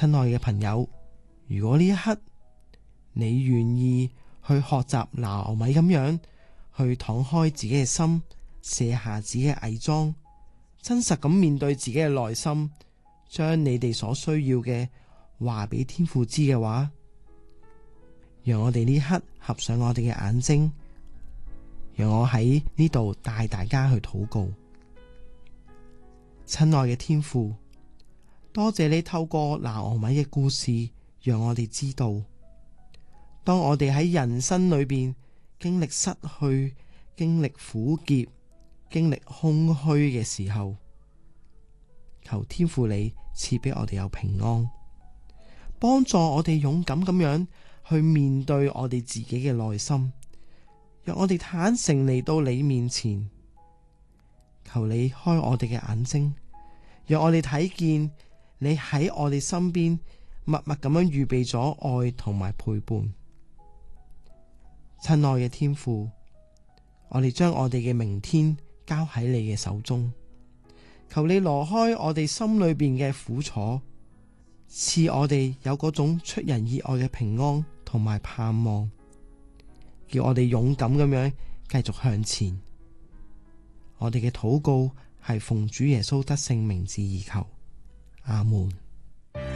親愛嘅朋友，如果呢一刻你願意去學習拿俄米咁樣去敞開自己嘅心，卸下自己嘅偽裝，真實咁面對自己嘅內心，將你哋所需要嘅話俾天父知嘅話，讓我哋呢刻合上我哋嘅眼睛，讓我喺呢度帶大家去禱告。親愛嘅天父，多謝你透過拿俄米嘅故事，讓我哋知道，當我哋喺人生裏邊經歷失去、經歷苦澀、經歷空虛嘅時候，求天父你賜俾我哋有平安，幫助我哋勇敢咁樣去面對我哋自己嘅內心，讓我哋坦誠嚟到你面前。求你開我哋嘅眼睛，讓我哋睇見你喺我哋身邊默默咁樣預備咗愛同埋陪伴。親愛嘅天父，我哋將我哋嘅明天交喺你嘅手中，求你挪開我哋心裏邊嘅苦楚，賜我哋有嗰種出人意外嘅平安同埋盼望，叫我哋勇敢咁樣繼續向前。我哋嘅禱告係奉主耶穌得勝名字而求，阿門。